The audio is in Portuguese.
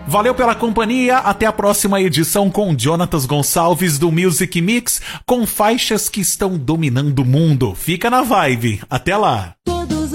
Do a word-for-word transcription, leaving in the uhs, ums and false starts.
Valeu pela companhia, até a próxima edição com Jonatas Gonçalves do Music Mix, com faixas que estão dominando o mundo. Fica na vibe, até lá!